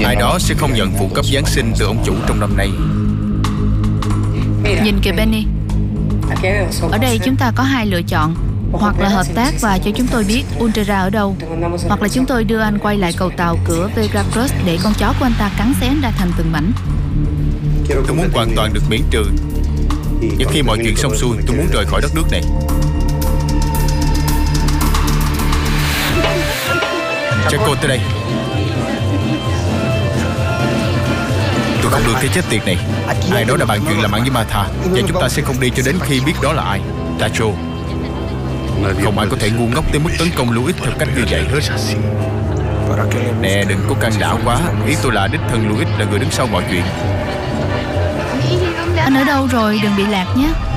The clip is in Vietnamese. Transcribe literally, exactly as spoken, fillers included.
ai đó sẽ không nhận phụ cấp Giáng sinh từ ông chủ trong năm nay. Nhìn kìa Benny, ở đây chúng ta có hai lựa chọn. Hoặc là hợp tác và cho chúng tôi biết Ultra ở đâu, hoặc là chúng tôi đưa anh quay lại cầu tàu cửa Veracruz để con chó của anh ta cắn xé anh ra thành từng mảnh. Tôi muốn hoàn toàn được miễn trừ. Và khi mọi chuyện xong xuôi, tôi muốn rời khỏi đất nước này. Jaco tới đây. Tôi không được thấy chết tiệt này. Ai đó đã bàn chuyện làm ăn với Martha, và chúng ta sẽ không đi cho đến khi biết đó là ai. Tacho, không ai có thể ngu ngốc tới mức tấn công Louis theo cách như vậy hết. Nè, đừng có can đảm quá. Ý tôi là đích thân Louis là người đứng sau mọi chuyện. Anh ở đâu rồi, đừng bị lạc nhé.